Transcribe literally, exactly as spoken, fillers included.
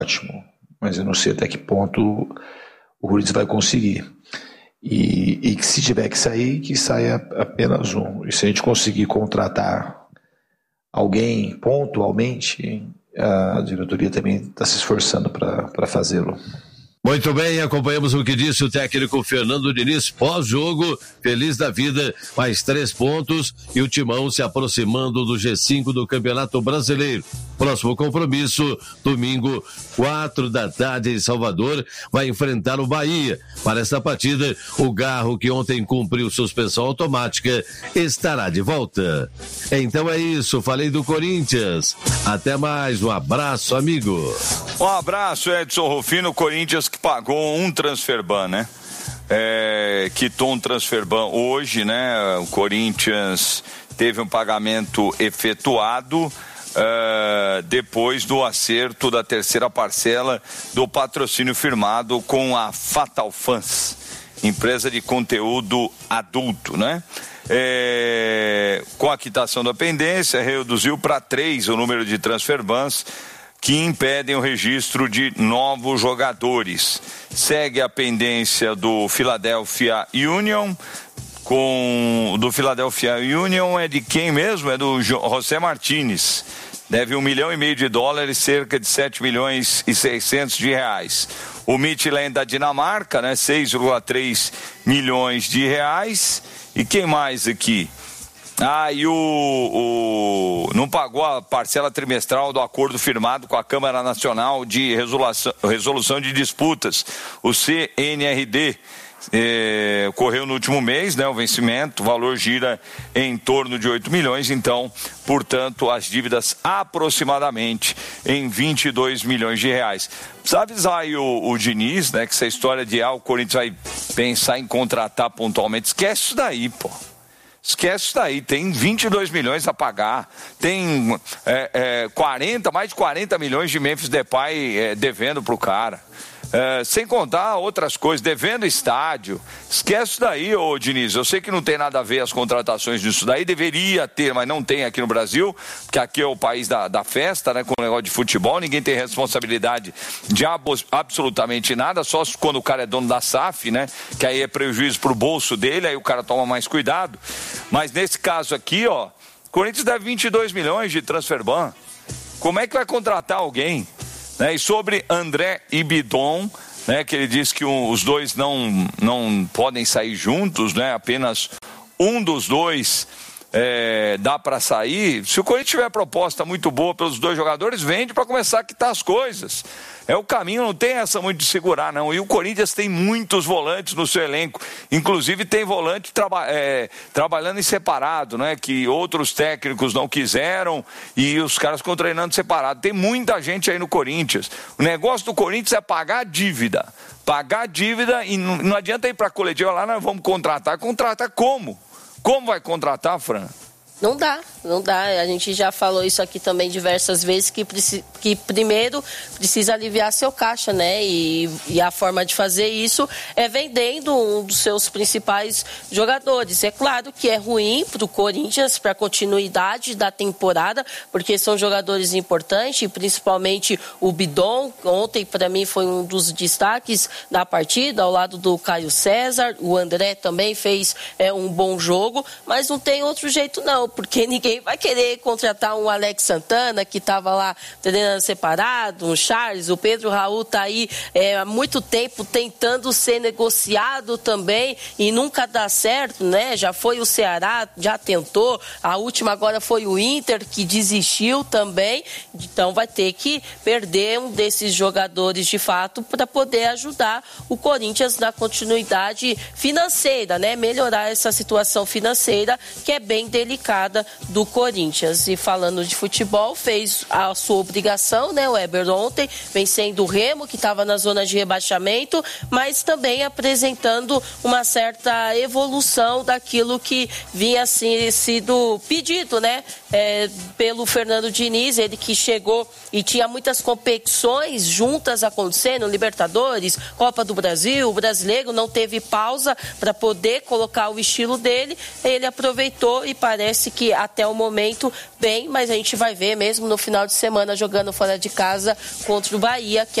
ótimo, mas eu não sei até que ponto o Corinthians vai conseguir. E, e que se tiver que sair, que saia apenas um. E se a gente conseguir contratar alguém pontualmente, a diretoria também está se esforçando para fazê-lo. Muito bem, acompanhamos o que disse o técnico Fernando Diniz pós-jogo, feliz da vida, mais três pontos e o Timão se aproximando do G cinco do Campeonato Brasileiro. Próximo compromisso, domingo, quatro da tarde em Salvador, vai enfrentar o Bahia. Para esta partida, o Garro, que ontem cumpriu suspensão automática, estará de volta. Então é isso, falei do Corinthians. Até mais, um abraço, amigo. Um abraço, Edson Rufino. Corinthians que pagou um transferban, né? É, quitou um transferban hoje, né? O Corinthians teve um pagamento efetuado uh, depois do acerto da terceira parcela do patrocínio firmado com a Fatal Fans, empresa de conteúdo adulto, né? É, com a quitação da pendência, reduziu para três o número de transferbans que impedem o registro de novos jogadores. Segue a pendência do Philadelphia Union, com do Philadelphia Union é de quem mesmo? É do José Martinez. Deve um milhão e meio de dólares, cerca de sete milhões e seiscentos de reais. O Midtjylland da Dinamarca, né? seis vírgula três milhões de reais. E quem mais aqui? Ah, e o, o não pagou a parcela trimestral do acordo firmado com a Câmara Nacional de Resolução, Resolução de Disputas, o C N R D. É, ocorreu no último mês, né, o vencimento, o valor gira em torno de oito milhões, então, portanto, as dívidas aproximadamente em vinte e dois milhões de reais. Precisa avisar aí o, o Diniz, né, que essa história de ah, o Corinthians vai pensar em contratar pontualmente, esquece isso daí, pô. Esquece isso daí, tem vinte e dois milhões a pagar, tem é, é, quarenta, mais de quarenta milhões de Memphis Depay é, devendo pro cara. É, sem contar outras coisas, devendo estádio. Esquece isso daí, ô Diniz. Eu sei que não tem nada a ver as contratações disso daí, deveria ter, mas não tem aqui no Brasil, porque aqui é o país da, da festa, né? Com o negócio de futebol, ninguém tem responsabilidade de ab- absolutamente nada, só quando o cara é dono da S A F, né? Que aí é prejuízo pro bolso dele, aí o cara toma mais cuidado. Mas nesse caso aqui, ó, o Corinthians deve vinte e dois milhões de transferban. Como é que vai contratar alguém? Né? E sobre André e Bidon, né, que ele disse que um, os dois não, não podem sair juntos, né, apenas um dos dois é, dá para sair. Se o Corinthians tiver proposta muito boa pelos dois jogadores, vende para começar a quitar as coisas. É o caminho, não tem essa muito de segurar, não. E o Corinthians tem muitos volantes no seu elenco. Inclusive tem volante traba- é, trabalhando em separado, né? Que outros técnicos não quiseram e os caras ficam treinando separado. Tem muita gente aí no Corinthians. O negócio do Corinthians é pagar a dívida. Pagar a dívida e não, não adianta ir para a coletiva lá, nós vamos contratar. Contratar como? Como vai contratar, Fran? Não dá, não dá. A gente já falou isso aqui também diversas vezes, que, preci- que primeiro precisa aliviar seu caixa, né? E, e a forma de fazer isso é vendendo um dos seus principais jogadores. É claro que é ruim para o Corinthians, para a continuidade da temporada, porque são jogadores importantes, principalmente o Bidon. Ontem, para mim, foi um dos destaques da partida, ao lado do Caio César. O André também fez é, um bom jogo, mas não tem outro jeito, não. Porque ninguém vai querer contratar um Alex Santana, que estava lá treinando separado, um Charles, o Pedro Raul está aí é, há muito tempo tentando ser negociado também e nunca dá certo, né? Já foi o Ceará, já tentou, a última agora foi o Inter, que desistiu também, então vai ter que perder um desses jogadores de fato para poder ajudar o Corinthians na continuidade financeira, né? Melhorar essa situação financeira que é bem delicada do Corinthians. E falando de futebol, fez a sua obrigação, né? O Weber ontem, vencendo o Remo, que estava na zona de rebaixamento, mas também apresentando uma certa evolução daquilo que vinha assim, sido pedido, né? É, pelo Fernando Diniz, ele que chegou e tinha muitas competições juntas acontecendo, Libertadores, Copa do Brasil, o brasileiro não teve pausa para poder colocar o estilo dele, ele aproveitou e parece parece que até o momento bem, mas a gente vai ver mesmo no final de semana jogando fora de casa contra o Bahia, que